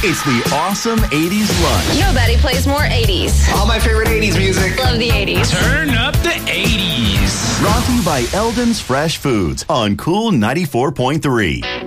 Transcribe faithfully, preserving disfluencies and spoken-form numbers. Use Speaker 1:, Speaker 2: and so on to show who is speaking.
Speaker 1: It's the awesome eighties lunch.
Speaker 2: Nobody plays more eighties.
Speaker 3: All my favorite eighties music.
Speaker 2: Love the eighties.
Speaker 4: Turn up the eighties.
Speaker 1: Brought to you by Eldon's Fresh Foods on Cool ninety-four point three.